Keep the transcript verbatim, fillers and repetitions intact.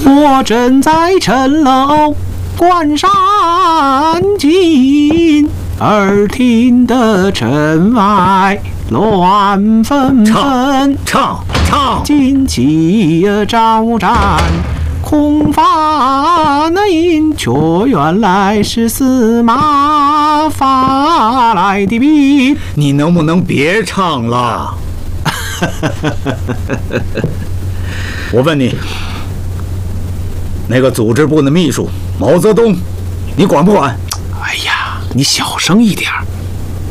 我正在城楼观山景，耳听得城外乱纷纷。 唱唱， 旌旗儿招展，空发那银，却原来是司马发来的兵。 你能不能别唱了？我问你，那个组织部的秘书毛泽东，你管不管？ 哎呀，你小声一点，